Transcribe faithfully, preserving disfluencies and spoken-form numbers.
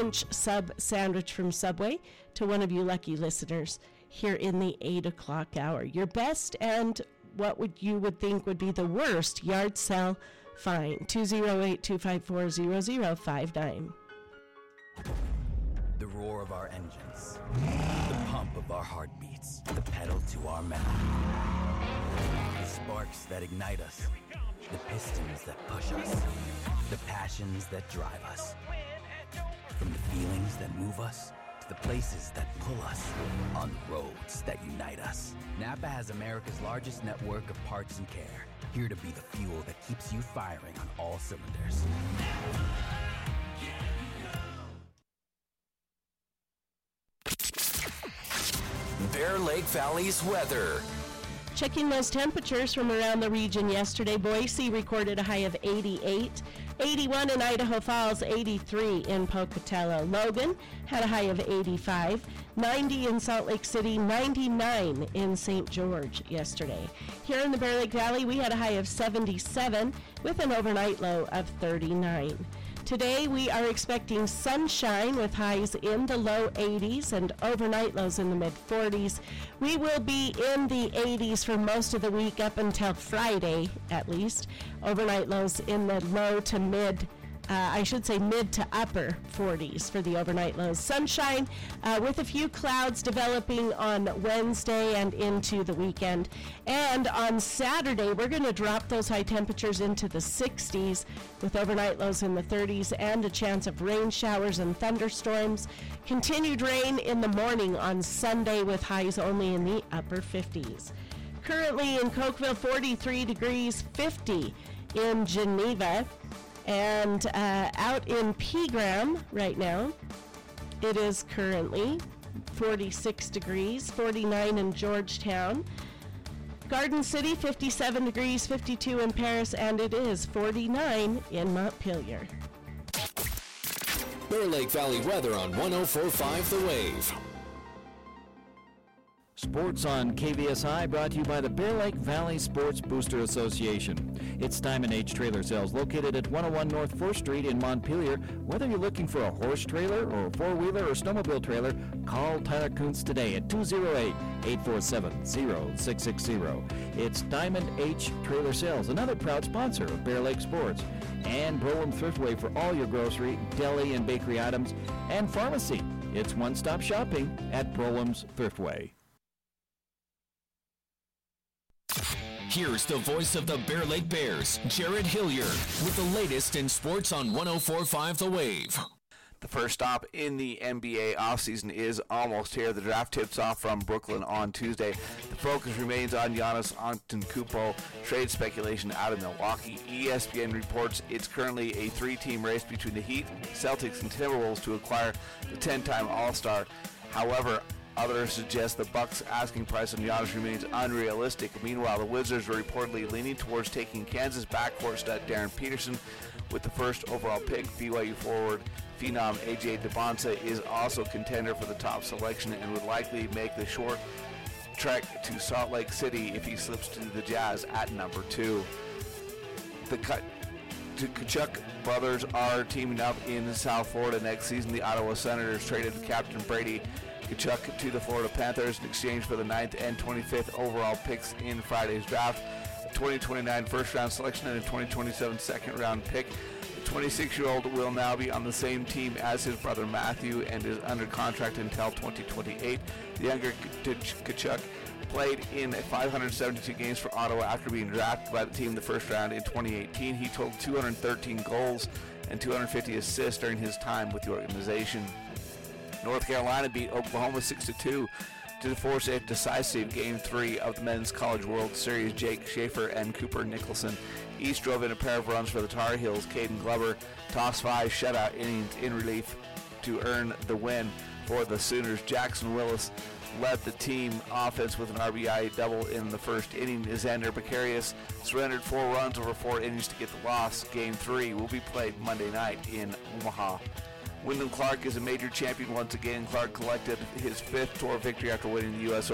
Inch sub sandwich from Subway to one of you lucky listeners here in the eight o'clock hour. Your best and what would you would think would be the worst yard sale find. two oh eight, two five four, zero zero five nine. The roar of our engines, the pump of our heartbeats, the pedal to our metal, the sparks that ignite us, the pistons that push us, the passions that drive us. From the feelings that move us to the places that pull us, on the roads that unite us. Napa has America's largest network of parts and care, here to be the fuel that keeps you firing on all cylinders. Bear Lake Valley's weather. Checking those temperatures from around the region yesterday, Boise recorded a high of eighty-eight, eighty-one in Idaho Falls, eighty-three in Pocatello. Logan had a high of eighty-five, ninety in Salt Lake City, ninety-nine in Saint George yesterday. Here in the Bear Lake Valley, we had a high of seventy-seven with an overnight low of thirty-nine. Today, we are expecting sunshine with highs in the low eighties and overnight lows in the mid forties. We will be in the eighties for most of the week up until Friday, at least. Overnight lows in the low to mid, uh, I should say mid to upper forties for the overnight lows. Sunshine uh, with a few clouds developing on Wednesday and into the weekend. And on Saturday, we're going to drop those high temperatures into the sixties with overnight lows in the thirties and a chance of rain showers and thunderstorms. Continued rain in the morning on Sunday with highs only in the upper fifties. Currently in Cokeville, forty-three degrees, fifty in Geneva. And uh, out in Pegram right now, it is currently forty-six degrees, forty-nine in Georgetown. Garden City, fifty-seven degrees, fifty-two in Paris, and it is forty-nine in Montpelier. Bear Lake Valley weather on one oh four point five The Wave. Sports on K V S I brought to you by the Bear Lake Valley Sports Booster Association. It's Diamond H Trailer Sales located at one oh one North fourth Street in Montpelier. Whether you're looking for a horse trailer or a four-wheeler or snowmobile trailer, call Tyler Kuntz today at two oh eight, eight four seven, oh six six oh. It's Diamond H Trailer Sales, another proud sponsor of Bear Lake Sports. And Brolin Thriftway for all your grocery, deli, and bakery items, and pharmacy. It's one-stop shopping at Brolin's Thriftway. Here's the voice of the Bear Lake Bears, Jared Hillier, with the latest in sports on one oh four point five The Wave. The first stop in the N B A offseason is almost here. The draft tips off from Brooklyn on Tuesday. The focus remains on Giannis Antetokounmpo. Trade speculation out of Milwaukee. E S P N reports it's currently a three-team race between the Heat, Celtics, and Timberwolves to acquire the ten-time All-Star. However, others suggest the Bucks' asking price on Giannis remains unrealistic. Meanwhile, the Wizards are reportedly leaning towards taking Kansas backcourt stud Darren Peterson with the first overall pick. B Y U forward phenom A J Debonsa is also contender for the top selection and would likely make the short trek to Salt Lake City if he slips to the Jazz at number two. The cut. The Tkachuk brothers are teaming up in South Florida next season. The Ottawa Senators traded Captain Brady Tkachuk to the Florida Panthers in exchange for the ninth and twenty-fifth overall picks in Friday's draft, a twenty twenty-nine first-round selection and a twenty twenty-seven second-round pick. The twenty-six-year-old will now be on the same team as his brother Matthew and is under contract until twenty twenty-eight. The younger Tkachuk played in five hundred seventy-two games for Ottawa after being drafted by the team in the first round in twenty eighteen. He totaled two hundred thirteen goals and two hundred fifty assists during his time with the organization. North Carolina beat Oklahoma six to two to force a decisive Game three of the Men's College World Series. Jake Schaefer and Cooper Nicholson each drove in a pair of runs for the Tar Heels. Caden Glover tossed five shutout innings in relief to earn the win for the Sooners. Jackson Willis led the team offense with an R B I double in the first inning. Xander Becarius surrendered four runs over four innings to get the loss. Game three will be played Monday night in Omaha. Wyndham Clark is a major champion once again. Clark collected his fifth tour victory after winning the U S